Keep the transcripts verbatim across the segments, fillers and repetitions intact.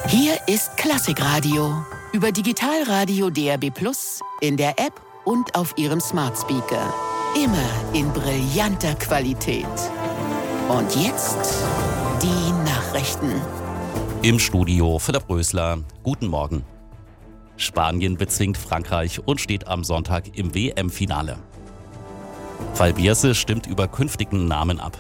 Hier ist Klassikradio über Digitalradio D A B plus, in der App und auf Ihrem Smart Speaker. Immer in brillanter Qualität. Und jetzt die Nachrichten. Im Studio Philipp Rösler. Guten Morgen. Spanien bezwingt Frankreich und steht am Sonntag im W M-Finale. Valverde stimmt über künftigen Namen ab.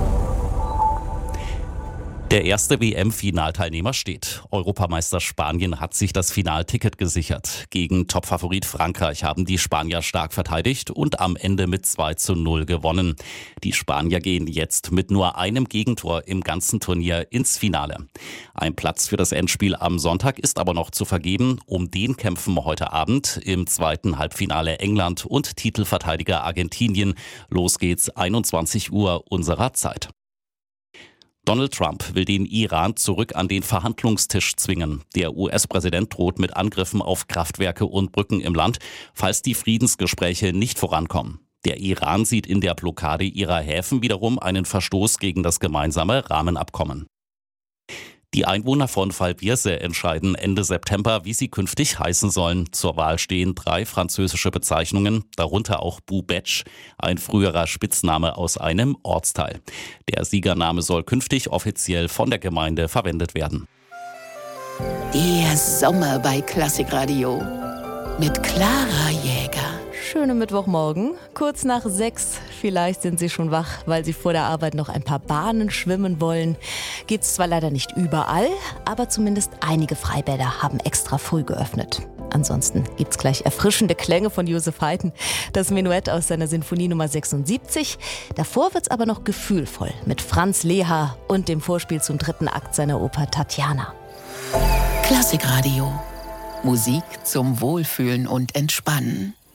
Der erste W M-Finalteilnehmer steht. Europameister Spanien hat sich das Finalticket gesichert. Gegen Topfavorit Frankreich haben die Spanier stark verteidigt und am Ende mit zwei zu null gewonnen. Die Spanier gehen jetzt mit nur einem Gegentor im ganzen Turnier ins Finale. Ein Platz für das Endspiel am Sonntag ist aber noch zu vergeben. Um den kämpfen heute Abend im zweiten Halbfinale England und Titelverteidiger Argentinien. Los geht's einundzwanzig Uhr unserer Zeit. Donald Trump will den Iran zurück an den Verhandlungstisch zwingen. Der U S-Präsident droht mit Angriffen auf Kraftwerke und Brücken im Land, falls die Friedensgespräche nicht vorankommen. Der Iran sieht in der Blockade ihrer Häfen wiederum einen Verstoß gegen das gemeinsame Rahmenabkommen. Die Einwohner von Valverde entscheiden Ende September, wie sie künftig heißen sollen. Zur Wahl stehen drei französische Bezeichnungen, darunter auch Boubetsch, ein früherer Spitzname aus einem Ortsteil. Der Siegername soll künftig offiziell von der Gemeinde verwendet werden. Der Sommer bei Klassikradio mit Clara Jäger. Schönen Mittwochmorgen, kurz nach sechs. Vielleicht sind Sie schon wach, weil Sie vor der Arbeit noch ein paar Bahnen schwimmen wollen. Gibt's zwar leider nicht überall, aber zumindest einige Freibäder haben extra früh geöffnet. Ansonsten gibt's gleich erfrischende Klänge von Joseph Haydn, das Menuett aus seiner Sinfonie Nummer sechsundsiebzig. Davor wird's aber noch gefühlvoll mit Franz Leha und dem Vorspiel zum dritten Akt seiner Oper Tatjana. Klassikradio. Musik zum Wohlfühlen und Entspannen.